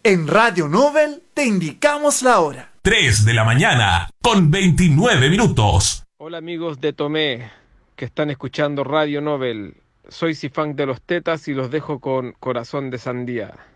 En Radio Nobel te indicamos la hora. 3 de la mañana, con 29 minutos. Hola amigos de Tomé, que están escuchando Radio Nobel. Soy Sifang de los Tetas y los dejo con Corazón de Sandía.